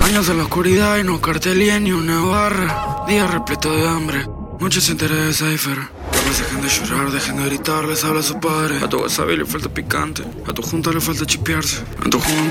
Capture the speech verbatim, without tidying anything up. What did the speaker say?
Años en la oscuridad y no cartelía ni una barra. Día repleto de hambre, noche se entera de Cypher. Papás dejen de llorar, dejen de gritar, les habla su padre. A tu wasabi le falta picante, a tu junta le falta chipearse. A tu junta